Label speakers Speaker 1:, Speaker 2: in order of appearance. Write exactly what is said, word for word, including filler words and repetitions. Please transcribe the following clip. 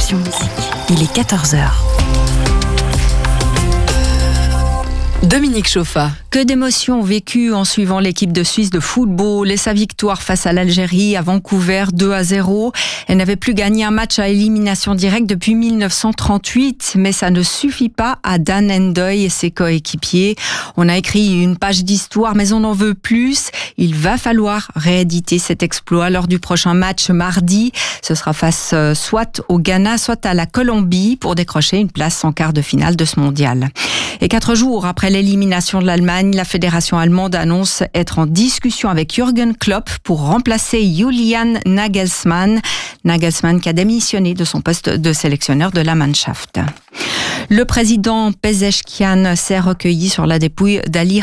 Speaker 1: Option Musique. Il est quatorze heures. Dominique Chauffa.
Speaker 2: Que d'émotions vécues en suivant l'équipe de Suisse de football et sa victoire face à l'Algérie à Vancouver deux à zéro. Elle n'avait plus gagné un match à élimination directe depuis mille neuf cent trente-huit, mais ça ne suffit pas à Dan Endoy et ses coéquipiers. On a écrit une page d'histoire, mais on en veut plus. Il va falloir rééditer cet exploit lors du prochain match mardi. Ce sera face soit au Ghana, soit à la Colombie pour décrocher une place en quart de finale de ce mondial. Et quatre jours après l'élimination de l'Allemagne, la fédération allemande annonce être en discussion avec Jürgen Klopp pour remplacer Julian Nagelsmann. Nagelsmann qui a démissionné de son poste de sélectionneur de la Mannschaft. Le président Pezeshkian s'est recueilli sur la dépouille d'Ali